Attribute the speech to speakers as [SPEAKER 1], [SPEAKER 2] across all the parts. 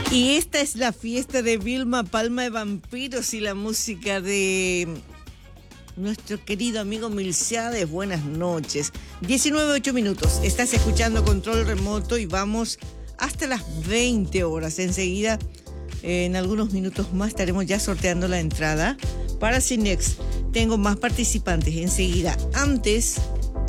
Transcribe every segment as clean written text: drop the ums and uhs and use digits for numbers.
[SPEAKER 1] Y esta es la fiesta de Vilma Palma de Vampiros y la música de nuestro querido amigo Milciades. Buenas noches. 19:08. Estás escuchando Control Remoto y vamos hasta las 20 horas. Enseguida, en algunos minutos más, estaremos ya sorteando la entrada para Cinex. Tengo más participantes enseguida. Antes,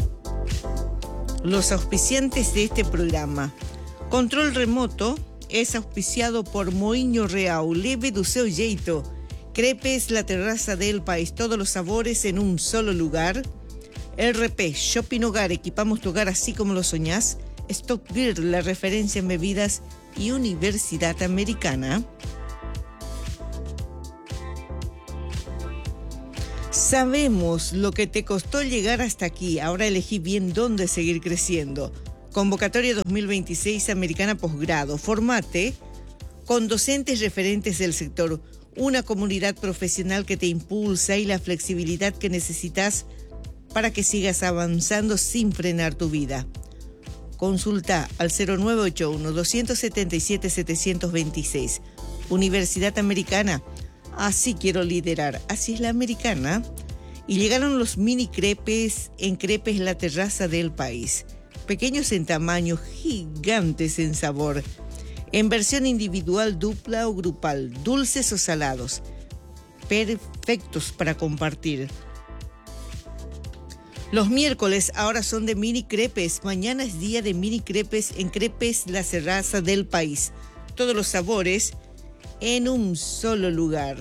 [SPEAKER 1] los auspiciantes de este programa. Control Remoto es auspiciado por Moinho Real, Leve do seu jeito. Crepes, la terraza del país, todos los sabores en un solo lugar. RP, Shopping Hogar, equipamos tu hogar así como lo soñás. Stock Beer, la referencia en bebidas, y Universidad Americana. Sabemos lo que te costó llegar hasta aquí, ahora elegí bien dónde seguir creciendo. Convocatoria 2026 Americana Posgrado. Formate con docentes referentes del sector, una comunidad profesional que te impulsa y la flexibilidad que necesitas para que sigas avanzando sin frenar tu vida. Consulta al 0981-277-726. Universidad Americana. Así quiero liderar. Así es la americana. Y llegaron los mini crepes en Crepes La Terraza del País. Pequeños en tamaño, gigantes en sabor. En versión individual, dupla o grupal, dulces o salados. Perfectos para compartir. Los miércoles ahora son de mini crepes. Mañana es día de mini crepes en Crepes La Terraza del País. Todos los sabores en un solo lugar.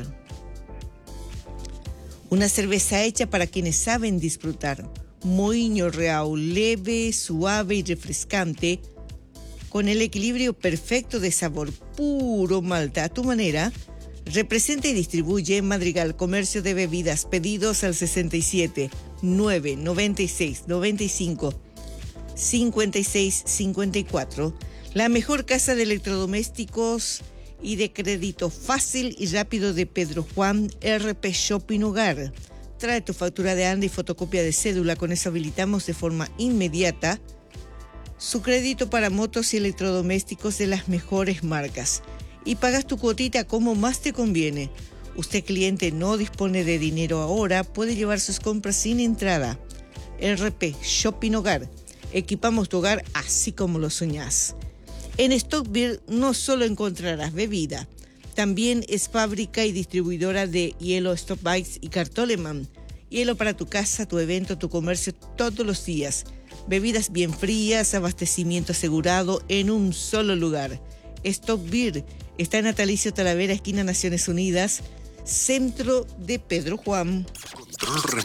[SPEAKER 1] Una cerveza hecha para quienes saben disfrutar. Moinho Real, leve, suave y refrescante, con el equilibrio perfecto de sabor, puro malta a tu manera. Representa y distribuye Madrigal Comercio de Bebidas. Pedidos al 67 996 95 56 54. La mejor casa de electrodomésticos y de crédito fácil y rápido de Pedro Juan. RP Shopping Hogar. Trae tu factura de ANDA y fotocopia de cédula. Con eso habilitamos de forma inmediata su crédito para motos y electrodomésticos de las mejores marcas. Y pagas tu cuotita como más te conviene. Usted, cliente, no dispone de dinero ahora, puede llevar sus compras sin entrada. RP Shopping Hogar. Equipamos tu hogar así como lo soñás. En Stock Beer no solo encontrarás bebida, también es fábrica y distribuidora de hielo Stop Bites y Cartoleman. Hielo para tu casa, tu evento, tu comercio todos los días. Bebidas bien frías, abastecimiento asegurado en un solo lugar. Stock Beer está en Natalicio Talavera, esquina Naciones Unidas, centro de Pedro Juan.
[SPEAKER 2] Control